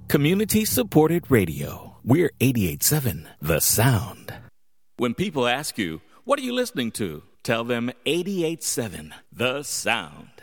Community-supported radio. We're 88.7 The Sound. When people ask you, what are you listening to? Tell them 88.7 The Sound.